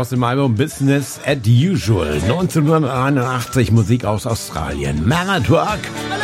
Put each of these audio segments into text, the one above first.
aus dem Album Business as Usual. 1981 Musik aus Australien. Man at Work.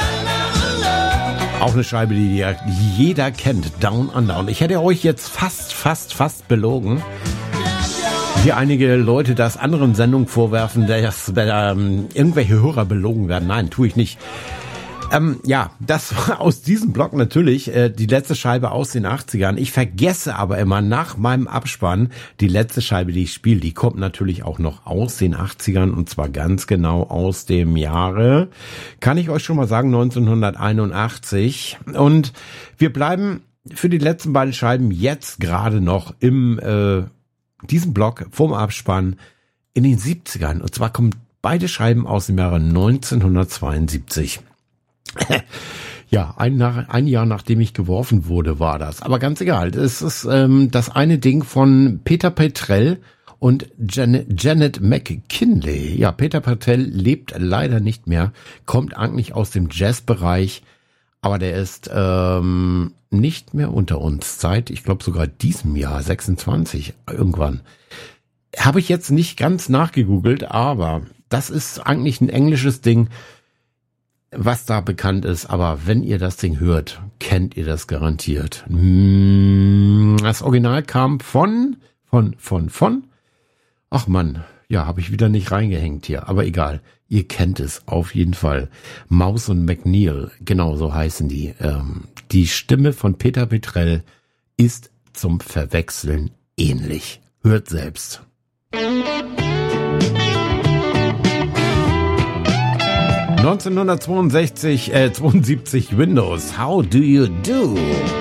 Auch eine Scheibe, die jeder kennt. Down Under. Und ich hätte euch jetzt fast belogen. Wie einige Leute das anderen Sendungen vorwerfen, dass irgendwelche Hörer belogen werden. Nein, tue ich nicht. Ja, das war aus diesem Blog natürlich die letzte Scheibe aus den 80ern. Ich vergesse aber immer nach meinem Abspann die letzte Scheibe, die ich spiele. Die kommt natürlich auch noch aus den 80ern und zwar ganz genau aus dem Jahre, kann ich euch schon mal sagen, 1981. Und wir bleiben für die letzten beiden Scheiben jetzt gerade noch im diesem Blog vom Abspann in den 70ern. Und zwar kommen beide Scheiben aus dem Jahre 1972. Ja, ein Jahr nachdem ich geworfen wurde, war das. Aber ganz egal. Es ist das eine Ding von Peter Petrell und Janet McKinley. Ja, Peter Petrell lebt leider nicht mehr, kommt eigentlich aus dem Jazzbereich, aber der ist nicht mehr unter uns seit, ich glaube sogar diesem Jahr, 26 irgendwann. Habe ich jetzt nicht ganz nachgegoogelt, aber das ist eigentlich ein englisches Ding, was da bekannt ist, aber wenn ihr das Ding hört, kennt ihr das garantiert. Das Original kam von. Ach Mann, ja, habe ich wieder nicht reingehängt hier, aber egal. Ihr kennt es auf jeden Fall. Mouse und McNeil, genau so heißen die. Die Stimme von Peter Petrell ist zum Verwechseln ähnlich. Hört selbst. 1972 Windows. How do you do?